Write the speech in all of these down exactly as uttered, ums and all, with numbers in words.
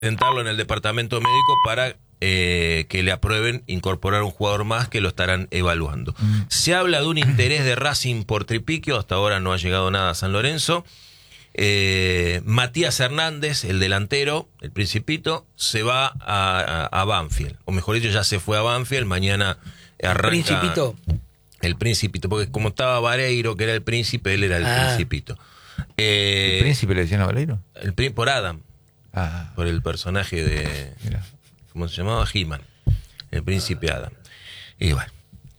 presentarlo en el departamento médico para eh, que le aprueben incorporar un jugador más que lo estarán evaluando. Mm. Se habla de un interés de Racing por Tripiquio, hasta ahora no ha llegado nada a San Lorenzo. Eh, Matías Hernández, el delantero, el Principito, se va a, a, a Banfield, o mejor dicho, ya se fue a Banfield, mañana arranca... Principito. El Principito, porque como estaba Vareiro, que era el príncipe, él era el ah. Principito. Eh, ¿El príncipe le decían a Vareiro? El, por Adam. Ah. Por el personaje de... Mira. ¿Cómo se llamaba? He-Man. El príncipe Adam. Y bueno.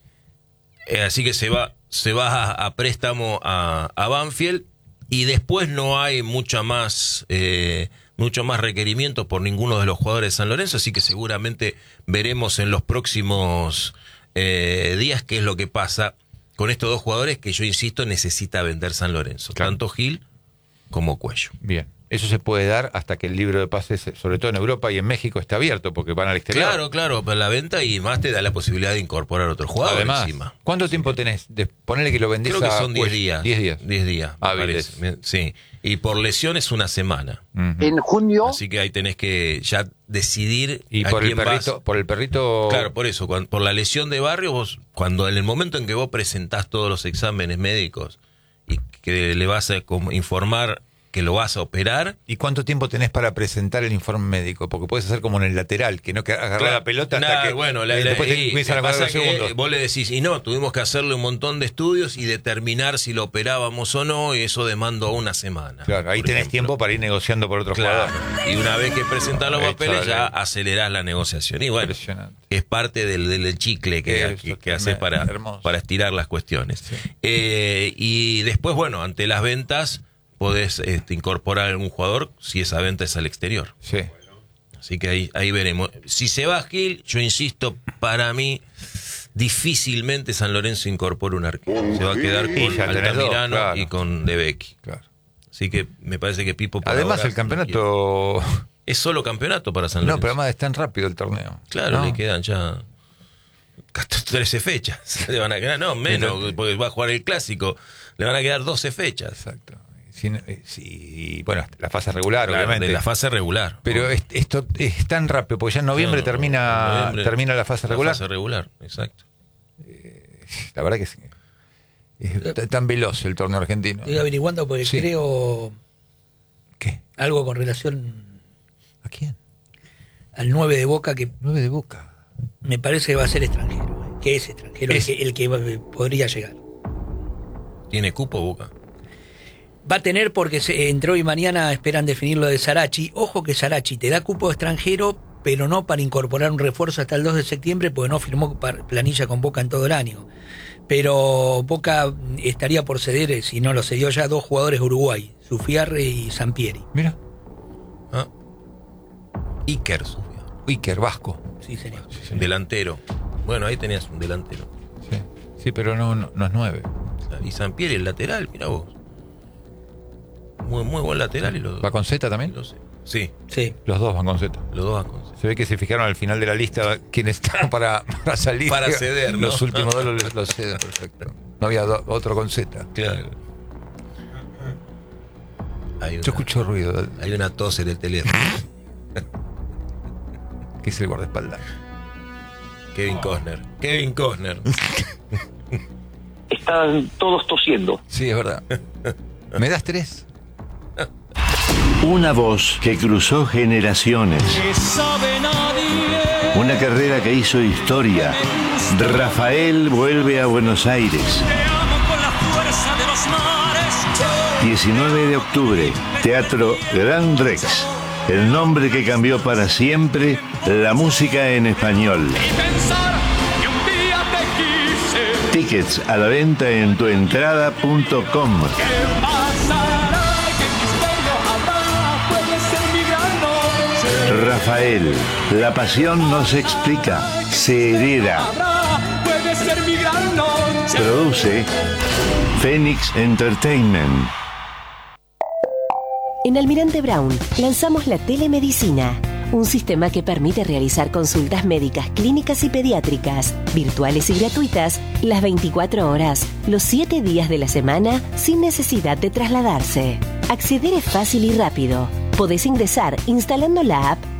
Eh, así que se va, se va a, a préstamo a, a Banfield y después no hay mucha más, eh, mucho más requerimiento por ninguno de los jugadores de San Lorenzo, así que seguramente veremos en los próximos eh, días qué es lo que pasa con estos dos jugadores que yo insisto necesita vender San Lorenzo, claro. Tanto Gil como Cuello. Bien. Eso se puede dar hasta que el libro de pases, sobre todo en Europa y en México, esté abierto, porque van al exterior. Claro, claro, para la venta y más te da la posibilidad de incorporar otro jugador. Además, encima. ¿Cuánto tiempo tenés? De ponerle que lo vendés. Creo que son diez días. diez días. diez días. Ah, sí. Y por lesión es una semana. Uh-huh. En junio. Así que ahí tenés que ya decidir. Y a por el quién perrito, vas. por el perrito. Claro, por eso. Cuando, por la lesión de Barrio, vos, cuando en el momento en que vos presentás todos los exámenes médicos y que le vas a como, informar que lo vas a operar. ¿Y cuánto tiempo tenés para presentar el informe médico? Porque puedes hacer como en el lateral, que no que agarrar claro, la pelota hasta nah, que bueno, la, eh, la, después y, te empiezan a pasar los segundos. Vos le decís, y no, tuvimos que hacerle un montón de estudios y determinar si lo operábamos o no, y eso demandó una semana. Claro, ahí tenés ejemplo. tiempo para ir negociando por otro claro. jugador. Y una vez que presentás los papeles, ya acelerás la negociación. Y bueno, es parte del, del chicle que, que, que haces para, para estirar las cuestiones. Sí. Eh, y después, bueno, ante las ventas podés este, incorporar a algún jugador si esa venta es al exterior. Sí. Así que ahí, ahí veremos. Si se va Gil, yo insisto, para mí difícilmente San Lorenzo incorpora un arquero. Se va a quedar con Altamirano claro. y con De Becchi. Claro. Así que me parece que Pipo... Además ahora, el campeonato... Es solo campeonato para San Lorenzo. No, pero además es tan rápido el torneo. Claro, no. le quedan ya trece fechas. Le van a quedar, no, menos, pero, porque va a jugar el clásico. Le van a quedar doce fechas. Exacto. Sí, sí, bueno, la fase regular, claro, obviamente. De la fase regular. Pero es, esto es tan rápido, porque ya en noviembre no, termina noviembre, termina la fase regular. La fase regular, exacto. Eh, la verdad que es, es tan veloz el torneo argentino. Estoy averiguando porque sí. creo... ¿Qué? Algo con relación... ¿A quién? Al nueve de Boca, que... nueve de Boca. Me parece que va a ser extranjero, que es extranjero, es. El, que, el que podría llegar. ¿Tiene cupo Boca? Va a tener porque se, entre hoy y mañana esperan definir lo de Sarachi. Ojo que Sarachi te da cupo extranjero, pero no para incorporar un refuerzo hasta el dos de septiembre, porque no firmó planilla con Boca en todo el año. Pero Boca estaría por ceder, si no lo cedió ya, dos jugadores Uruguay, Sufiarre y Sampieri. Mira. Ah. Iker. Iker, vasco. Sí, señor. Sí, sí. Delantero. Bueno, ahí tenías un delantero. Sí, sí pero no, no, no es nueve. Y Sampieri, el lateral, mira vos. Muy, muy buen lateral. Y los, ¿Va con Z también? Los, sí. sí. Los dos van con Z. Los dos van con Z. Se ve que se fijaron al final de la lista quiénes estaban para, para salir. Para ceder, ¿no? Los últimos dos los, los ceden, perfecto. No había do, otro con Z. Claro. Hay una, Yo escucho ruido. Hay una tos en el teléfono. ¿Qué es el guardaespaldas? Kevin Costner. Kevin Costner. Están todos tosiendo. Sí, es verdad. ¿Me das tres? Una voz que cruzó generaciones. Una carrera que hizo historia. Rafael vuelve a Buenos Aires. diecinueve de octubre, Teatro Gran Rex. El nombre que cambió para siempre la música en español. Tickets a la venta en tuentrada punto com. Rafael, la pasión no se explica, se hereda. Produce Phoenix Entertainment. En Almirante Brown lanzamos la telemedicina, un sistema que permite realizar consultas médicas, clínicas y pediátricas, virtuales y gratuitas, las veinticuatro horas, los siete días de la semana, sin necesidad de trasladarse. Acceder es fácil y rápido. Podés ingresar instalando la app